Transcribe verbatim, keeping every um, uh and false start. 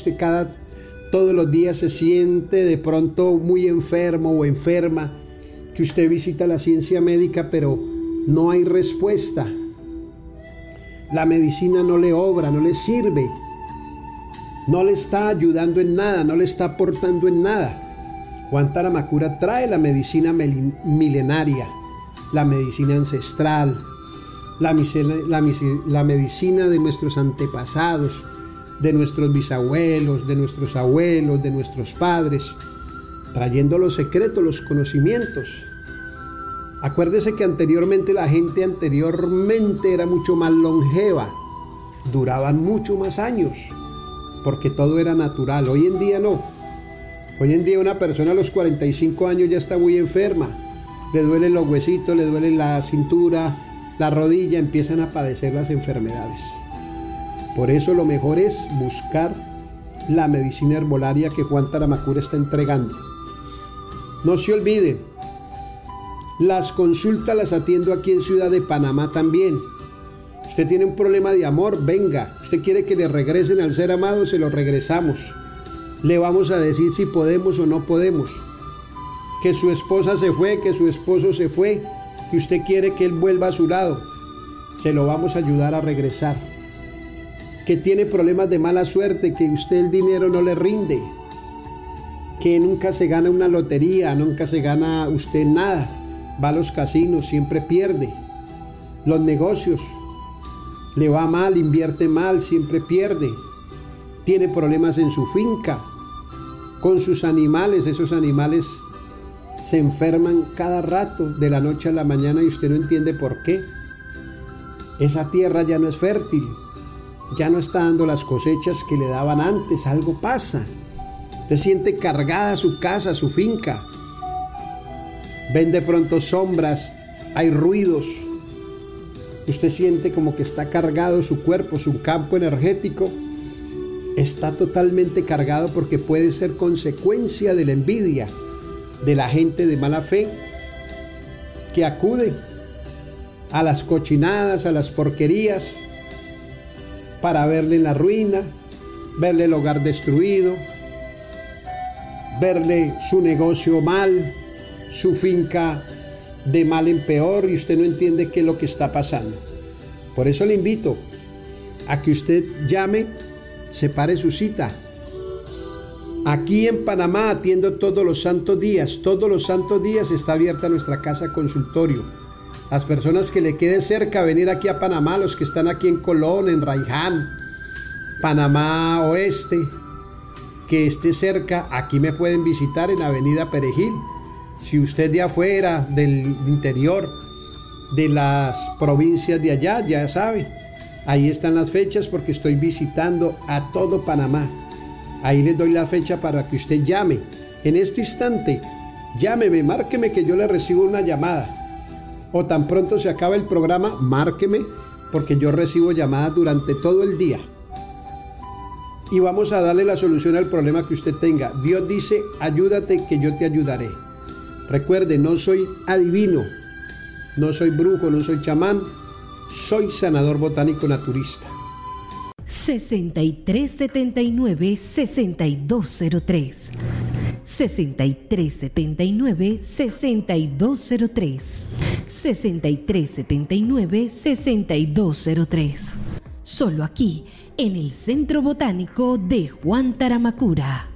usted cada, todos los días se siente de pronto muy enfermo o enferma, que usted visita la ciencia médica pero no hay respuesta. La medicina no le obra, no le sirve, no le está ayudando en nada, no le está aportando en nada. Juan Taramakura trae la medicina milenaria, la medicina ancestral, la, la, la medicina de nuestros antepasados, de nuestros bisabuelos, de nuestros abuelos, de nuestros padres, trayendo los secretos, los conocimientos. Acuérdese que anteriormente la gente anteriormente era mucho más longeva, duraban mucho más años, porque todo era natural. Hoy en día no. Hoy en día una persona a los cuarenta y cinco años ya está muy enferma, le duelen los huesitos, le duele la cintura, la rodilla, empiezan a padecer las enfermedades. Por eso lo mejor es buscar la medicina herbolaria que Juan Taramakura está entregando. No se olvide, las consultas las atiendo aquí en Ciudad de Panamá también. Usted tiene un problema de amor, venga. Usted quiere que le regresen al ser amado, se lo regresamos. Le vamos a decir si podemos o no podemos. Que su esposa se fue, que su esposo se fue, que usted quiere que él vuelva a su lado, se lo vamos a ayudar a regresar. Que tiene problemas de mala suerte, que usted el dinero no le rinde, que nunca se gana una lotería, nunca se gana usted nada, va a los casinos, siempre pierde. Los negocios, le va mal, invierte mal, siempre pierde. Tiene problemas en su finca, con sus animales, esos animales se enferman cada rato, de la noche a la mañana, y usted no entiende por qué. Esa tierra ya no es fértil, ya no está dando las cosechas que le daban antes, algo pasa. Usted siente cargada su casa, su finca, ven de pronto sombras, hay ruidos, usted siente como que está cargado su cuerpo, su campo energético está totalmente cargado, porque puede ser consecuencia de la envidia de la gente de mala fe que acude a las cochinadas, a las porquerías, para verle en la ruina, verle el hogar destruido, verle su negocio mal, su finca de mal en peor, y usted no entiende qué es lo que está pasando. Por eso le invito a que usted llame, separe su cita. Aquí en Panamá atiendo todos los santos días, todos los santos días está abierta nuestra casa consultorio. Las personas que le quede cerca venir aquí a Panamá, los que están aquí en Colón, en Raiján, Panamá Oeste, que esté cerca, aquí me pueden visitar en Avenida Perejil. Si usted de afuera, del interior, de las provincias de allá, ya sabe, ahí están las fechas, porque estoy visitando a todo Panamá. Ahí les doy la fecha para que usted llame. En este instante, llámeme, márqueme, que yo le recibo una llamada. O tan pronto se acaba el programa, márqueme, porque yo recibo llamadas durante todo el día. Y vamos a darle la solución al problema que usted tenga. Dios dice, ayúdate que yo te ayudaré. Recuerde, no soy adivino, no soy brujo, no soy chamán, soy sanador botánico naturista. sesenta y tres setenta y nueve, sesenta y dos cero tres. sesenta y tres setenta y nueve, sesenta y dos cero tres. sesenta y tres setenta y nueve, sesenta y dos cero tres. Solo aquí, en el Centro Botánico de Juan Taramakura.